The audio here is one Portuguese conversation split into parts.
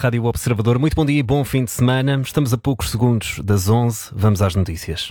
Rádio Observador. Muito bom dia e bom fim de semana. Estamos a poucos segundos das 11. Vamos às notícias.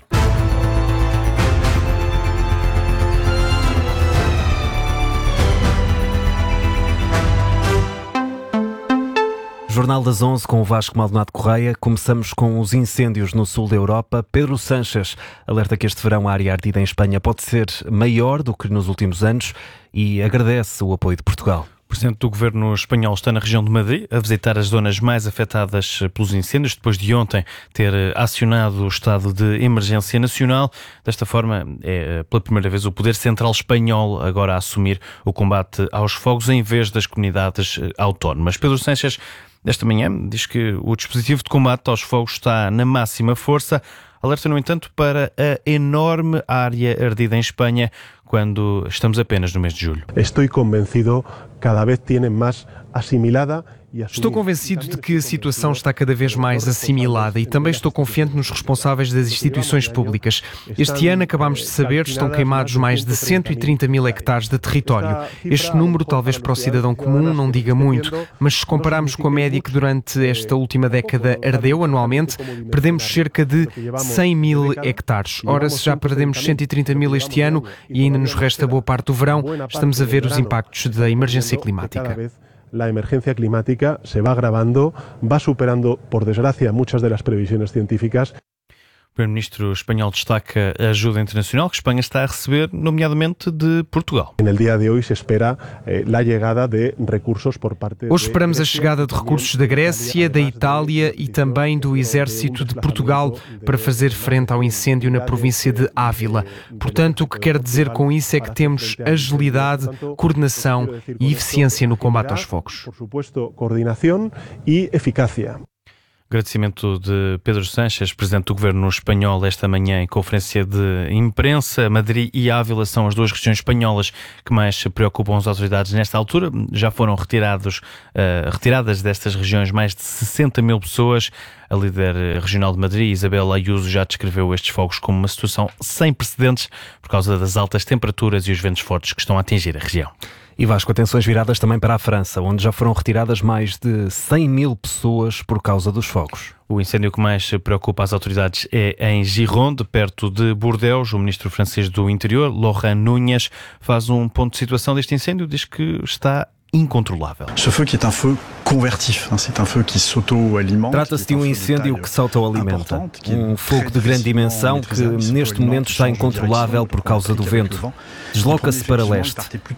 Jornal das 11 com o Vasco Maldonado Correia. Começamos com os incêndios no sul da Europa. Pedro Sánchez alerta que este verão a área ardida em Espanha pode ser maior do que nos últimos anos e agradece o apoio de Portugal. O Presidente do Governo espanhol está na região de Madrid a visitar as zonas mais afetadas pelos incêndios, depois de ontem ter acionado o estado de emergência nacional. Desta forma, é pela primeira vez o Poder Central espanhol agora a assumir o combate aos fogos em vez das comunidades autónomas. Pedro Sánchez, esta manhã, diz que o dispositivo de combate aos fogos está na máxima força. Alerta, no entanto, para a enorme área ardida em Espanha quando estamos apenas no mês de julho. Estou convencido, cada vez tienen mais assimilada. Estou convencido de que a situação está cada vez mais assimilada e também estou confiante nos responsáveis das instituições públicas. Este ano, acabámos de saber, estão queimados mais de 130 mil hectares de território. Este número, talvez para o cidadão comum, não diga muito, mas se compararmos com a média que durante esta última década ardeu anualmente, perdemos cerca de 100 mil hectares. Ora, se já perdemos 130 mil este ano e ainda nos resta boa parte do verão, estamos a ver os impactos da emergência climática. La emergencia climática se va agravando, va superando, por desgracia, muchas de las previsiones científicas. O Primeiro-Ministro espanhol destaca a ajuda internacional que Espanha está a receber, nomeadamente de Portugal. No dia de hoje se espera a chegada de recursos por parte. Hoje esperamos a chegada de recursos da Grécia, da Itália e também do Exército de Portugal para fazer frente ao incêndio na província de Ávila. Portanto, o que quero dizer com isso é que temos agilidade, coordenação e eficiência no combate aos fogos. Por supuesto, coordenação e eficácia. Agradecimento de Pedro Sánchez, Presidente do Governo espanhol, esta manhã em conferência de imprensa. Madrid e Ávila são as duas regiões espanholas que mais preocupam as autoridades nesta altura. Já foram retiradas destas regiões mais de 60 mil pessoas. A líder regional de Madrid, Isabel Ayuso, já descreveu estes fogos como uma situação sem precedentes por causa das altas temperaturas e os ventos fortes que estão a atingir a região. E Vasco, atenções viradas também para a França, onde já foram retiradas mais de 100 mil pessoas por causa dos fogos. O incêndio que mais preocupa as autoridades é em Gironde, perto de Bordeaux. O ministro francês do Interior, Laurent Nunez, faz um ponto de situação deste incêndio, diz que está incontrolável. Ce feu qui est un feu convertif, c'est un feu qui s'auto-alimente. Trata-se de um incêndio que se autoalimenta. Um fogo de grande dimensão que neste momento está incontrolável por causa do vento. Desloca-se para leste.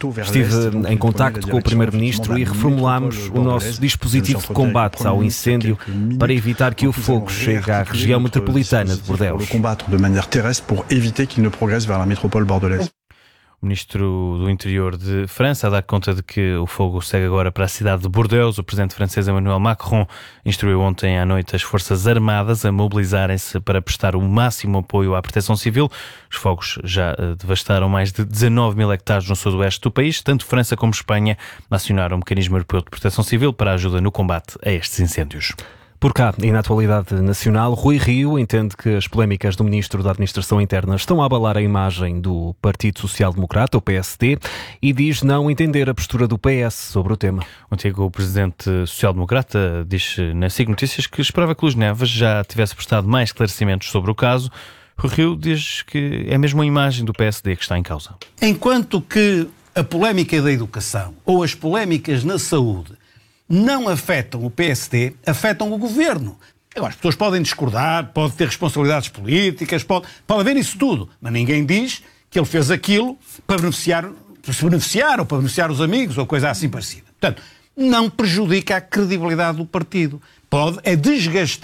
Estive em contacto com o Primeiro-Ministro e reformulámos o nosso dispositivo de combate ao incêndio para evitar que o fogo chegue à região metropolitana de Bordeaux. Combattre de maneira terrestre pour éviter qu'il ne progresse vers la métropole bordelaise. O ministro do Interior de França a dar conta de que o fogo segue agora para a cidade de Bordeaux. O presidente francês Emmanuel Macron instruiu ontem à noite as Forças Armadas a mobilizarem-se para prestar o máximo apoio à proteção civil. Os fogos já devastaram mais de 19 mil hectares no sudoeste do país. Tanto França como Espanha acionaram o Mecanismo Europeu de Proteção Civil para a ajuda no combate a estes incêndios. Por cá, e na atualidade nacional, Rui Rio entende que as polémicas do Ministro da Administração Interna estão a abalar a imagem do Partido Social Democrata, o PSD, e diz não entender a postura do PS sobre o tema. O antigo Presidente Social Democrata diz na SIC Notícias que esperava que Luís Neves já tivesse prestado mais esclarecimentos sobre o caso. Rui Rio diz que é mesmo a imagem do PSD que está em causa. Enquanto que a polémica da educação ou as polémicas na saúde não afetam o PSD, afetam o governo. Agora, as pessoas podem discordar, podem ter responsabilidades políticas, pode haver isso tudo, mas ninguém diz que ele fez aquilo para se beneficiar ou para beneficiar os amigos ou coisa assim parecida. Portanto, não prejudica a credibilidade do partido. É desgastar